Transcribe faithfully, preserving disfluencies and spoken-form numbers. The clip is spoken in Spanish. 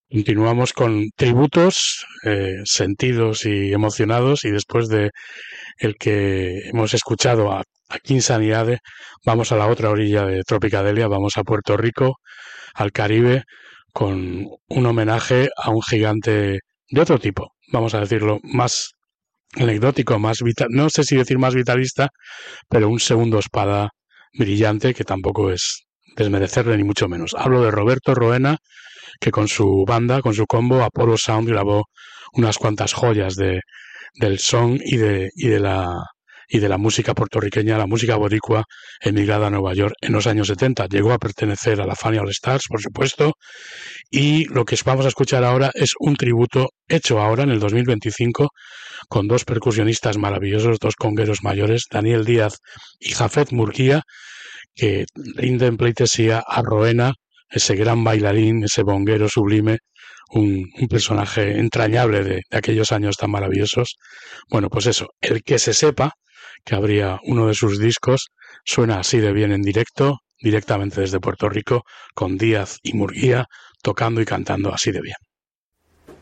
Continuamos con tributos, eh, sentidos y emocionados, y después de el que hemos escuchado a, a King Sanidade, vamos a la otra orilla de Tropicadelia, vamos a Puerto Rico, al Caribe, con un homenaje a un gigante de otro tipo, vamos a decirlo, más anecdótico, más vital, no sé si decir más vitalista, pero un segundo espada brillante que tampoco es desmerecerle ni mucho menos. Hablo de Roberto Roena, que con su banda, con su combo, Apollo Sound, grabó unas cuantas joyas de, del son y de, y de la y de la música puertorriqueña, la música boricua emigrada a Nueva York en los años setenta. Llegó a pertenecer a la Fania All Stars, por supuesto, y lo que vamos a escuchar ahora es un tributo hecho ahora, en el dos mil veinticinco, con dos percusionistas maravillosos, dos congueros mayores, Daniel Díaz y Jafet Murguía, que rinden pleitesía a Roena, ese gran bailarín, ese bonguero sublime, un, un personaje entrañable de, de aquellos años tan maravillosos. Bueno, pues eso, el que se sepa que habría uno de sus discos suena así de bien en directo, directamente desde Puerto Rico, con Díaz y Murguía tocando y cantando así de bien.